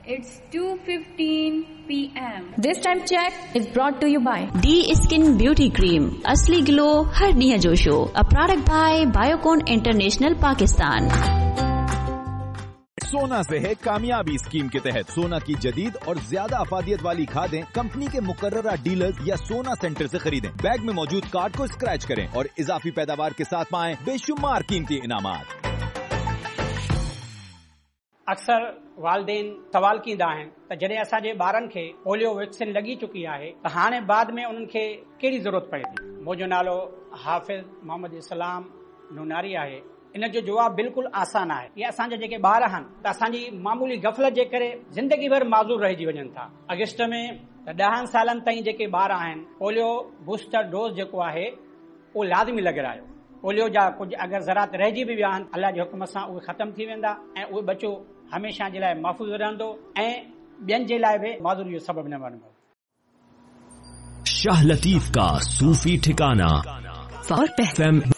It's 2:15 p.m. This time check is brought to you by D Skin Beauty Cream. असली glow हर नीह जोशो. A product by Biocon International Pakistan. सोना से है कामयाबी scheme के तहत सोना की जदीद और ज्यादा अफादियत वाली खादें कंपनी के मुकर्ररा डीलर्स या सोना सेंटर से खरीदें। बैग में मौजूद कार्ड को स्क्रैच करें और इजाफी पैदावार के साथ पाएं बेशुमार कीमती इनामात। अक्सर वालदेन सवाल कींदा आहिनि त जॾहिं असांजे ॿारनि खे पोलियो वैक्सीन लॻी चुकी आहे त हाणे बाद में उन्हनि खे कहिड़ी ज़रूरत पए थी। मुंहिंजो नालो हाफ़िज़ मोहम्मद इस्लाम नूनारी आहे। इन जो जवाबु बिल्कुलु आसान आहे। ये असांजा जेके ॿार आहिनि त असांजी मामूली गफ़लत जे करे ज़िंदगी भर माज़ूर रहिजी वञनि था। अगस्त में 10 सालनि ताईं जेके ॿार आहिनि पोलियो बूस्टर डोज जेको आहे उहो लाज़मी लॻारायो। पोलियो जा कुझु अगरि ज़रात रहिजी बि विया आहिनि अल्लाह जे हुक्म सां उहे ख़तम थी वेंदा ऐं उहे बचो हमेशा जे लाइ महफ़ूज़ रहंदो ऐं ॿियनि जे लाइ बि माज़ूरी जो सबबु न बणंदो। शाह लतीफ का सूफी ठिकाना